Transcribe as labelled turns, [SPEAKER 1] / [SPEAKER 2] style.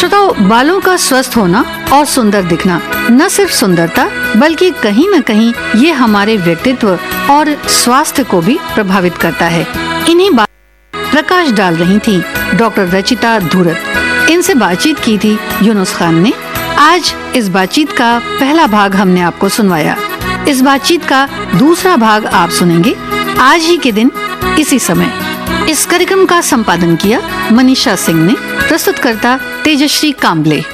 [SPEAKER 1] श्रोताओ, बालों का स्वस्थ होना और सुंदर दिखना न सिर्फ सुंदरता बल्कि कहीं न कहीं ये हमारे व्यक्तित्व और स्वास्थ्य को भी प्रभावित करता है। इन्हीं बात प्रकाश डाल रही थी डॉक्टर रचिता धूरत। इनसे बातचीत की थी यूनुस खान ने। आज इस बातचीत का पहला भाग हमने आपको सुनवाया। इस बातचीत का दूसरा भाग आप सुनेंगे आज ही के दिन इसी समय। इस कार्यक्रम का संपादन किया मनीषा सिंह ने। प्रस्तुतकर्ता तेजश्री काम्बले।